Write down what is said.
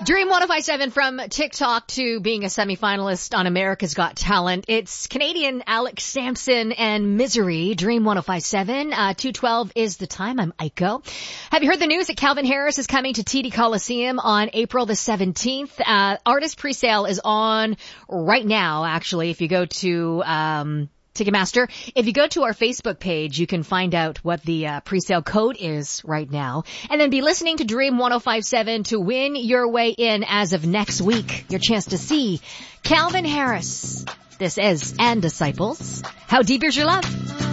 Dream 1057 from TikTok to being a semifinalist on America's Got Talent. It's Canadian Alex Sampson and Misery. Dream 1057. 2:12 is the time. I'm Aiko. Have you heard the news that Calvin Harris is coming to TD Coliseum on April the 17th? Artist presale is on right now, actually. If you go to, Ticketmaster. If you go to our Facebook page, you can find out what the presale code is right now. And then be listening to Dream 1057 to win your way in as of next week. Your chance to see Calvin Harris. This is And Disciples. How Deep Is Your Love?